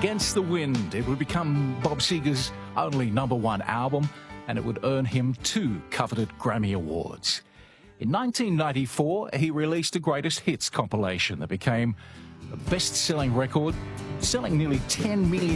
Against the Wind. It would become Bob Seger's only #1 album, and it would earn him 2 coveted Grammy Awards. In 1994, he released a greatest hits compilation that became a best-selling record, selling nearly 10 million